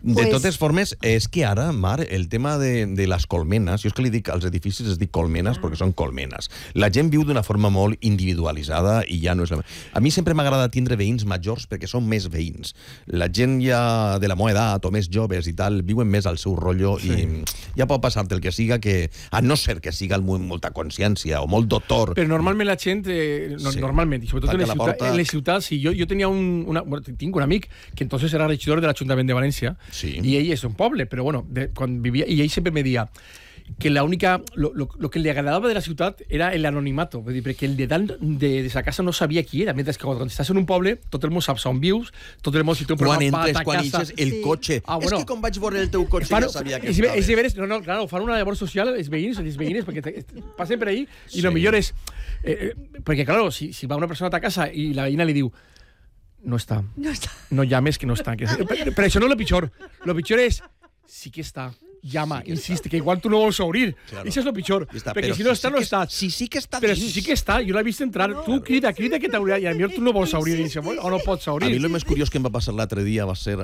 De totes formes, és que ara, Mar, el tema de les colmenes, jo és que li dic als edificis, es dic colmenes perquè són colmenes. La gent viu d'una forma molt individualitzada i ja no és la... A mi sempre m'agrada tindre veïns majors perquè són més veïns. La gent ja de la meva edat o més joves i tal, viuen més al seu rotllo i ja pot passar-te el que siga, que a no ser que siga amb molta consciència o molt doctor. Però normalment la gent, normalment, i sobretot en les ciutats, jo tenia tinc un amic que entonces era regidor de l'Ajuntament de València i ell és un poble, però bueno, quan vivia, i ell sempre me deia que lo que le agradava de la ciutat era l'anonimato, perquè el de dalt de sa casa no sabia qui era, mentre que quan estàs en un poble tot el món sap on vius, tot el món si té un problema a ta casa. Quan entres, el cotxe. És que com vaig veure el teu cotxe ja sabia que estava. És de veres, claro, fan una llavor social els veïns, perquè passen per ahí i lo millor és... Perquè, claro, si va una persona a ta casa i la veïna li diu no està. No llames que no està. Però això no és lo pitjor. Lo pitjor és sí que està. Llama, insiste, que igual tu no vols obrir. Això és el pitjor. Perquè si no està, no està. Si sí que està dins. Però si sí que està, jo l'he vist entrar. Tu crida que t'hauria... I potser tu no vols obrir o no pots obrir. A mi el més curiós que em va passar l'altre dia va ser...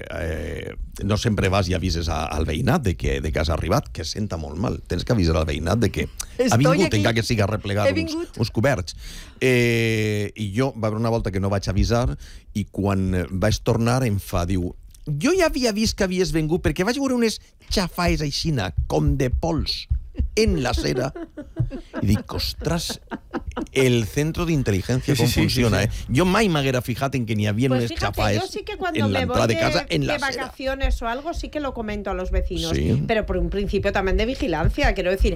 No sempre vas i avises al veïnat de que has arribat, que senta molt mal. Tens que avisar al veïnat de que ha vingut, encara que siga replegat uns coberts. I jo va haver una volta que no vaig avisar i quan vaig tornar em fa, diu... Jo ja havia vist que havies vengut perquè vaig veure unes xafaes aixina, com de pols, en la cera. I dic, ostres, el centro de inteligencia com funciona, Jo mai m'haguera fijat en que n'hi havia unes xafaes en l'entrada de casa, en la cera. De vacaciones o algo, sí que lo comento a los vecinos, pero por un principio también de vigilancia, quiero decir.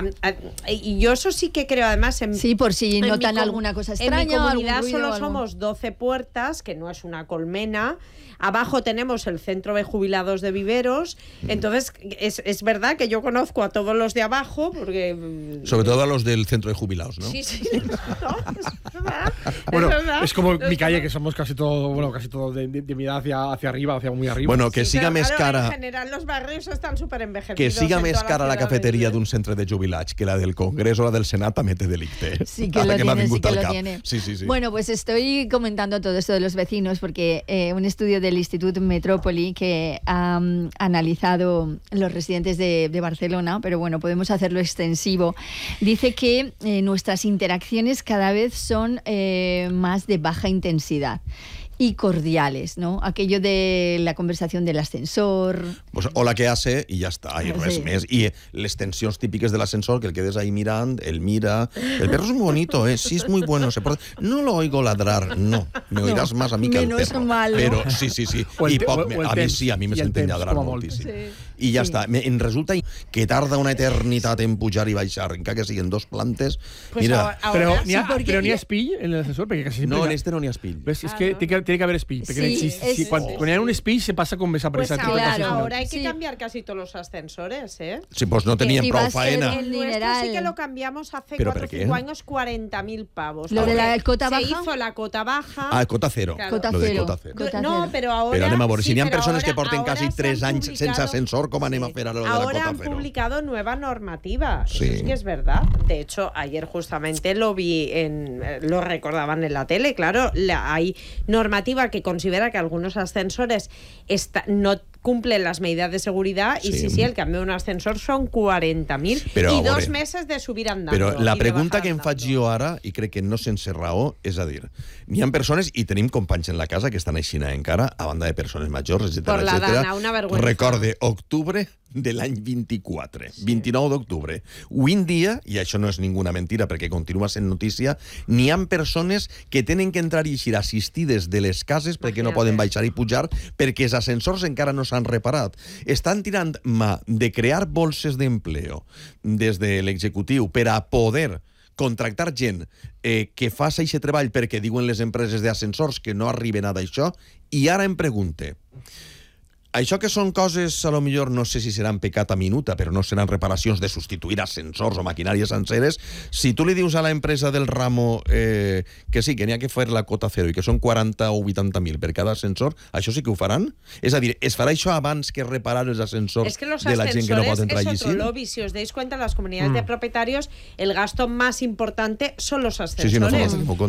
Y yo eso sí que creo, además... Sí, por si notan alguna cosa extraña. En mi comunidad solo somos 12 puertas, que no es una colmena. Abajo tenemos el centro de jubilados de Viveros. Entonces, es verdad que yo conozco a todos los de abajo, porque... Sobre todo a los del centro de jubilados, ¿no? Sí. No, es verdad. Bueno, es como mi calle, que somos casi todo de mi edad hacia arriba, hacia muy arriba. Bueno, que siga més cara... En general, los barrios están súper envejecidos. Que siga més cara la cafeteria d'un centre de jubilats que la del Congrés o la del Senat també té delicte. Sí que lo tiene. Sí. Bueno, pues estoy comentando todo esto de los vecinos porque un estudio del Instituto Metrópoli que ha analizado los residentes de Barcelona, pero bueno, podemos hacerlo extensivo, dice que nuestras interacciones cada vez son más de baja intensidad y cordiales, ¿no? Aquello de la conversación del ascensor... Pues hola, ¿qué hace? Y ya está, y res més. Y les tensions típiques del ascensor, que el quedes ahí mirant, él mira... El perro es muy bonito, sí, es muy bueno. No lo oigo ladrar, no. Me oirás más a mí que al perro. Menos malo. Pero sí. Y a mí me senten lladrar moltíssim. I ja està. Em resulta que tarda una eternitat en pujar i baixar, encara que siguin 2 plantes. Mira... Però n'hi ha espill en l'ascensor? No, en este no n'hi ha espill. Es que tiene que haber espill. Porque cuando hay un espill se pasa con desaparecer. Pues ahora hay que cambiar casi todos los ascensores, ¿eh? Sí, pues no tenían prou faena. El nuestro sí que lo cambiamos hace 4 o 5 años, 40.000 pavos. ¿Lo de la cota baja? Se hizo la cota baja. Ah, cota cero. Claro. Cota cero. No, pero ahora... Però anem a veure, si n'hi ha persones que porten quasi 3 anys sense ascensor, com anem a fer ara lo de la cota cero? Ahora han publicado nueva normativa. Sí. Eso es que es verdad. De hecho, ayer justamente lo vi lo recordaban en la tele, claro. Hay normativa que considera que algunos ascensores no cumplen las medidas de seguridad y sí, el cambio de un ascensor son 40.000 y 2 meses de subir andando. Però la pregunta que em faig jo ara, i crec que no sense raó, és a dir, n'hi ha persones, i tenim companys en la casa que estan així encara, a banda de persones majors, etc. Por la dana, una vergüenza. Recorde, octubre de l'any 24, 29 d'octubre. Avui en dia, i això no és ninguna mentira perquè continua sent notícia, n'hi ha persones que tenen que entrar i eixir assistides de les cases perquè no poden baixar i pujar perquè els ascensors encara no s'han reparat. Estan tirant mà de crear bolses d'empleo des de l'executiu per a poder contractar gent que faci aquest treball perquè diuen les empreses d'ascensors que no arriben a d'això, i ara em pregunte, això que són coses, a lo millor, no sé si seran pecat a minuta, però no seran reparacions de substituir ascensors o maquinàries senceres. Si tu li dius a l'empresa del ramo que sí, que n'hi ha que fer la cota zero i que són 40 o 80.000 per cada ascensor, això sí que ho faran? És a dir, es farà això abans que reparar els ascensors de la gent que no pot entrar allí? Es que los ascensores es otro lobby. Si os dais cuenta, en las comunidades de propietarios, el gasto más importante son los ascensores. Sí, no